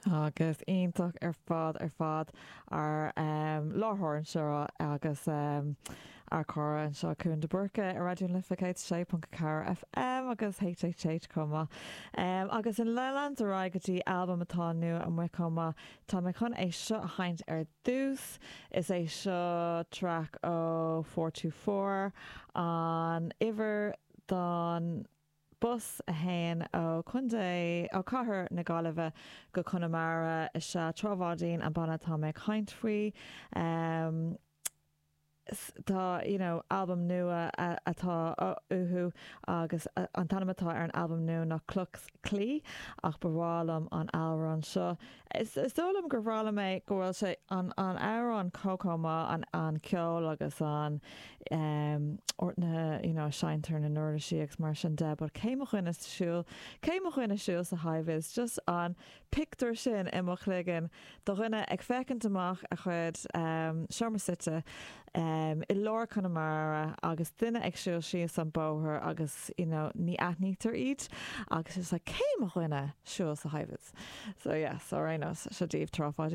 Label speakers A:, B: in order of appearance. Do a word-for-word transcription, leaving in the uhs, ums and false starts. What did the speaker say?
A: agus ionntach ar fad ar fad ar um, láthórann seo agus um, ar chora an seo cún de burca a radioún lifa sé punca car F M agus H H H comma. Um, agus in Leland a rá gotí albumm atá nu an mu comma tá me chun é seo a haint ar dús is é seo track ó four two four an iver don bus a hain ó chundé ó chathair na Gaillimhe go Connemara is se trómhádín an banna tá me chaint faoi. Um, Tá you know, albumm nua atá uhu agus an tanamatá ar an albumm nu nach Clucks Clí ach bhrálam an áran seo. Is dólam gur bhrála mé go bhfuil sé an an áran cócóma an an ceol agus an um, ortna you know, seintar na nuair siíocht mar sin de, but céime chuine siúil céime chuine siúil sa haimhis just an pictar sin imach ligan do rinne ag fecinn amach a chud um, seomar Um, I lár Connemara agus duine ag siúil sios an bóthir agus you know, ní aithnítar iad agus is like, céim a chuine siúil sa haimhis. So yes, ó rénos se díobh tráfáid